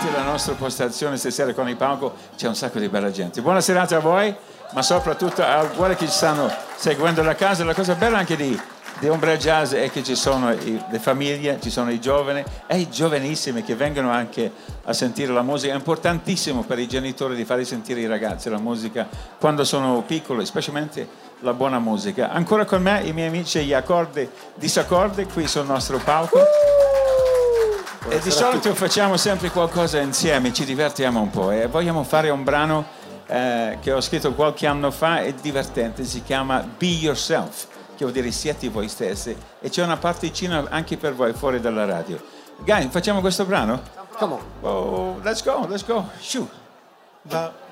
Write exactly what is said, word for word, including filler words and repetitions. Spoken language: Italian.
davanti alla nostra postazione stasera con il palco c'è un sacco di bella gente. Buona serata a voi, ma soprattutto a quelli che ci stanno seguendo da casa. La cosa bella anche di, di Umbria Jazz è che ci sono i, le famiglie, ci sono i giovani e i giovanissimi che vengono anche a sentire la musica. È importantissimo per i genitori di fare sentire i ragazzi la musica quando sono piccoli, specialmente la buona musica. Ancora con me i miei amici gli accordi disaccordi qui sul nostro palco. E di solito facciamo sempre qualcosa insieme, ci divertiamo un po' e vogliamo fare un brano eh, che ho scritto qualche anno fa, è divertente, si chiama Be Yourself, che vuol dire siete voi stessi, e c'è una particina anche per voi fuori dalla radio. Guy, facciamo questo brano? Come on. Oh, let's go, let's go, shoot.